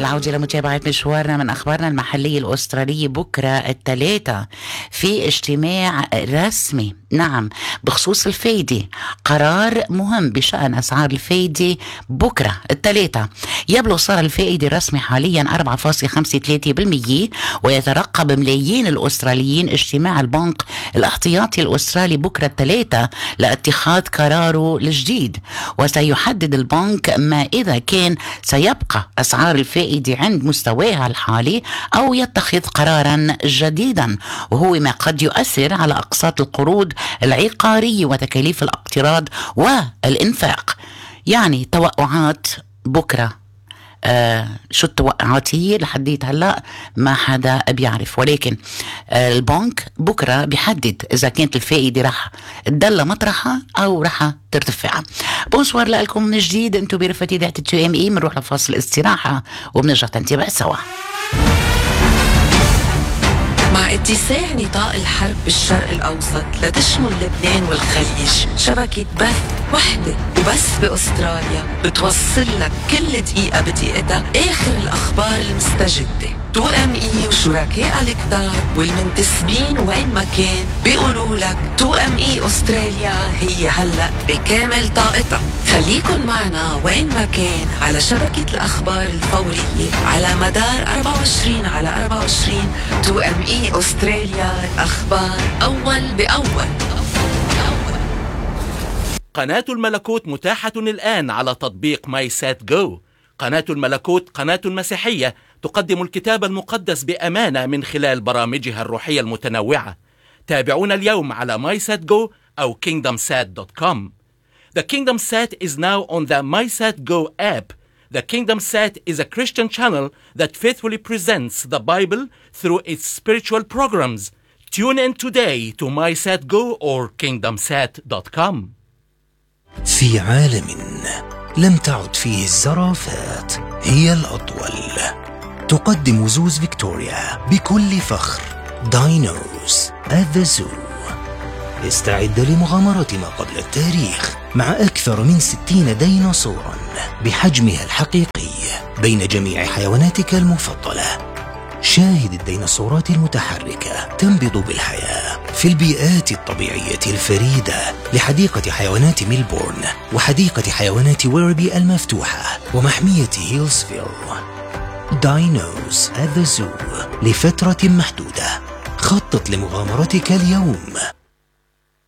العودة لمتابعة مشوارنا من أخبارنا المحلية الأسترالية. بكرة الثلاثاء في اجتماع رسمي بخصوص الفايدة، قرار مهم بشأن أسعار الفايدة. بكرة الثلاثاء يبلغ صار الفائدة الرسمي حاليا 4.53%، ويترقب ملايين الأستراليين اجتماع البنك الاحتياطي الأسترالي بكرة الثلاثاء لاتخاذ قراره الجديد، وسيحدد البنك ما إذا كان سيبقى أسعار الفائدة عند مستواها الحالي أو يتخذ قرارا جديدا، وهو ما قد يؤثر على أقساط القروض العقارية وتكاليف الاقتراض والإنفاق. يعني توقعات بكرة، شو التوقعات هي لحديت هلأ ما حدا بيعرف، ولكن البنك بكرة بيحدد إذا كانت الفائدة رح تضل مطرحها أو رح ترتفع. بونسوار لكم من جديد، انتو برفقة إذاعة TME. بنروح لفاصل استراحة وبنرجع نتابع سوا. مع اتساع نطاق الحرب بالشرق الأوسط لتشمل لبنان والخليج، شبكة بث وحدة وبس بأستراليا بتوصل لك كل دقيقة بدقيقتها آخر الأخبار المستجدة. 2ME وشركاء الكتار والمنتسبين وين ما كان بيقولوا لك 2ME أستراليا هي هلأ بكامل طاقتها. خليكن معنا وين ما كان على شبكة الأخبار الفورية على مدار 24/24. 2ME أستراليا، الأخبار أول بأول. قناة الملكوت متاحة الآن على تطبيق ماي سات جو. قناة الملكوت قناة مسيحية تقدم الكتاب المقدس بأمانة من خلال برامجها الروحية المتنوعة. تابعونا اليوم على MySatGo أو KingdomSat.com. The Kingdom Sat is now on the MySatGo app. The Kingdom Sat is a Christian channel that faithfully presents the Bible through its spiritual programs. Tune in today to MySatGo or KingdomSat.com. في عالم لم تعد فيه الزرافات هي الأطول، تقدم زوز فيكتوريا بكل فخر داينوز at the Zoo. استعد لمغامرة ما قبل التاريخ مع أكثر من 60 ديناصورا بحجمها الحقيقي بين جميع حيواناتك المفضلة. شاهد الديناصورات المتحركة تنبض بالحياة في البيئات الطبيعية الفريدة لحديقة حيوانات ميلبورن وحديقة حيوانات ويربي المفتوحة ومحمية هيلزفيل. داينوز at the Zoo لفترة محدودة. خطط لمغامرتك اليوم.